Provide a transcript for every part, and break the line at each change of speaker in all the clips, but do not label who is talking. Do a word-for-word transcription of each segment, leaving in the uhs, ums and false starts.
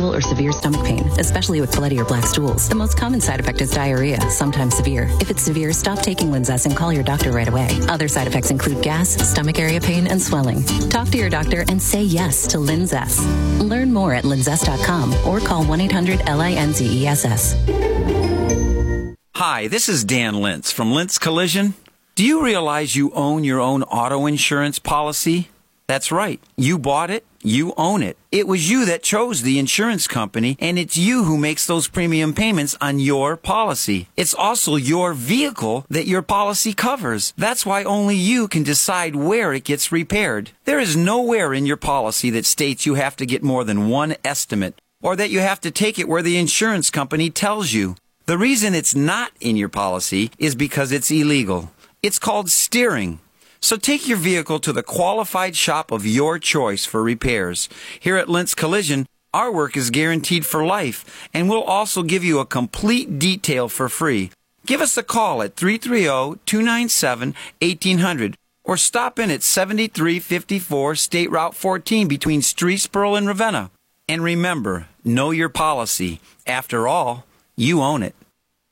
stool, or severe stomach pain, especially with bloody or black stools. The most common side effect is diarrhea, sometimes severe. If it's severe, stop taking Linzess and call your doctor right away. Other side effects include gas, stomach area pain, and swelling. Talk to your doctor and say yes to Linzess. Learn more at linzess dot com or call one eight hundred L I N Z E S S.
Hi, this is Dan Lintz from Lintz Collision. Do you realize you own your own auto insurance policy? That's right. You bought it. You own it. It was you that chose the insurance company, and it's you who makes those premium payments on your policy. It's also your vehicle that your policy covers. That's why only you can decide where it gets repaired. There is nowhere in your policy that states you have to get more than one estimate, or that you have to take it where the insurance company tells you. The reason it's not in your policy is because it's illegal. It's called steering. So take your vehicle to the qualified shop of your choice for repairs. Here at Lintz Collision, our work is guaranteed for life, and we'll also give you a complete detail for free. Give us a call at three three zero, two nine seven, one eight zero zero or stop in at seventy-three fifty-four State Route fourteen between Streetsboro and Ravenna. And remember, know your policy. After all, you own it.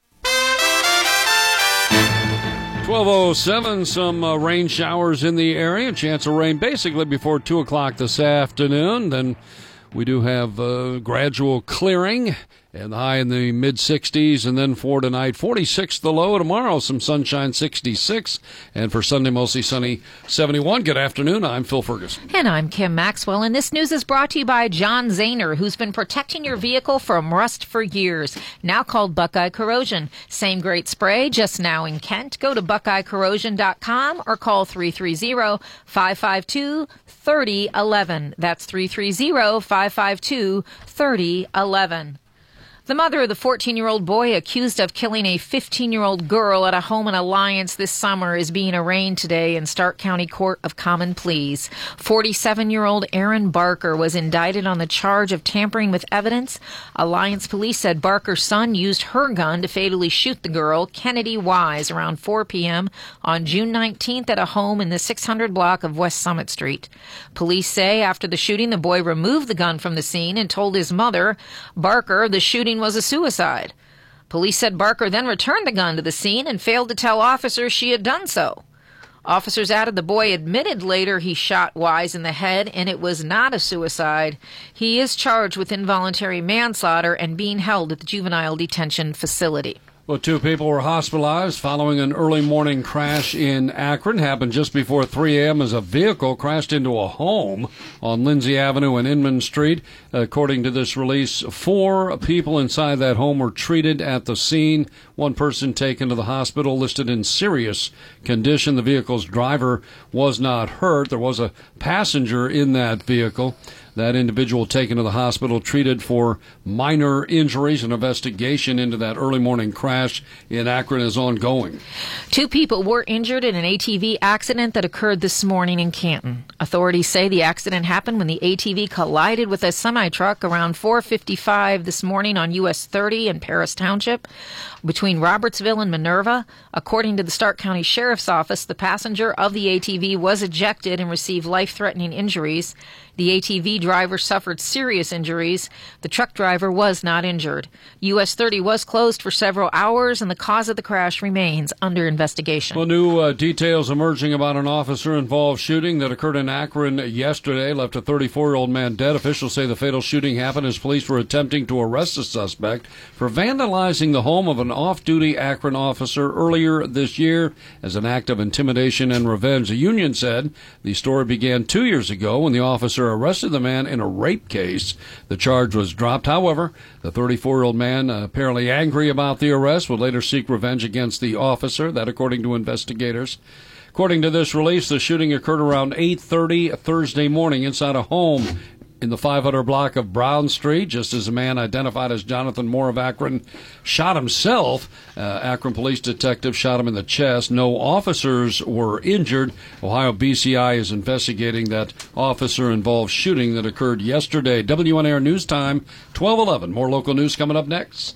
twelve oh seven, some uh, rain showers in the area. Chance of rain basically before two o'clock this afternoon. Then we do have uh, gradual clearing and the high in the mid sixties. And then for tonight, forty-six the low. Tomorrow, some sunshine, sixty-six. And for Sunday, mostly sunny, seventy-one. Good afternoon. I'm Phil Ferguson.
And I'm Kim Maxwell. And this news is brought to you by John Zahner, who's been protecting your vehicle from rust for years. Now called Buckeye Corrosion. Same great spray, just now in Kent. Go to buckeye corrosion dot com or call three three zero, five five two, three oh one one. That's three three zero, five five two, three oh one one. The mother of the fourteen-year-old boy accused of killing a fifteen-year-old girl at a home in Alliance this summer is being arraigned today in Stark County Court of Common Pleas. forty-seven-year-old Aaron Barker was indicted on the charge of tampering with evidence. Alliance police said Barker's son used her gun to fatally shoot the girl, Kennedy Wise, around four p.m. on June nineteenth at a home in the six hundred block of West Summit Street. Police say after the shooting, the boy removed the gun from the scene and told his mother, Barker, the shooting was a suicide. Police said Barker then returned the gun to the scene and failed to tell officers she had done so. Officers added the boy admitted later he shot Wise in the head and it was not a suicide. He is charged with involuntary manslaughter and being held at the juvenile detention facility.
Well, two people were hospitalized following an early morning crash in Akron. Happened just before three a.m. as a vehicle crashed into a home on Lindsay Avenue and Inman Street. According to this release, four people inside that home were treated at the scene. One person taken to the hospital, listed in serious condition. The vehicle's driver was not hurt. There was a passenger in that vehicle. That individual taken to the hospital, treated for minor injuries. An investigation into that early morning crash in Akron is ongoing.
Two people were injured in an A T V accident that occurred this morning in Canton. Authorities say the accident happened when the A T V collided with a semi-truck around four fifty-five this morning on U S thirty in Paris Township between Robertsville and Minerva. According to the Stark County Sheriff's Office, the passenger of the A T V was ejected and received life-threatening injuries. The A T V driver suffered serious injuries. The truck driver was not injured. U S thirty was closed for several hours, and the cause of the crash remains under investigation.
Well, new uh, details emerging about an officer-involved shooting that occurred in Akron yesterday. Left a thirty-four-year-old man dead. Officials say the fatal shooting happened as police were attempting to arrest the suspect for vandalizing the home of an off-duty Akron officer earlier this year as an act of intimidation and revenge. The union said the story began two years ago when the officer arrested the man in a rape case. The charge was dropped. However, the thirty-four-year-old man, uh, apparently angry about the arrest, would later seek revenge against the officer. That according to investigators. According to this release, the shooting occurred around eight thirty Thursday morning inside a home in the five hundred block of Brown Street, just as a man identified as Jonathan Moore of Akron shot himself. Uh, Akron police detective shot him in the chest. No officers were injured. Ohio B C I is investigating that officer-involved shooting that occurred yesterday. W N A R News Time, twelve eleven. More local news coming up next.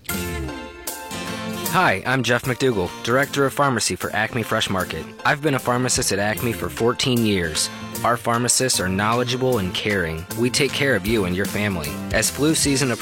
Hi, I'm Jeff McDougall, Director of Pharmacy for Acme Fresh Market. I've been a pharmacist at Acme for fourteen years. Our pharmacists are knowledgeable and caring. We take care of you and your family. As flu season approaches,